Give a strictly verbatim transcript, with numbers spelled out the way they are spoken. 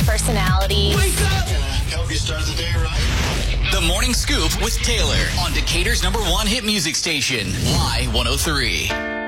personality. Wake up! Help you start the day right. The Morning Scoop with Taylor on Decatur's number one hit music station, Y one oh three.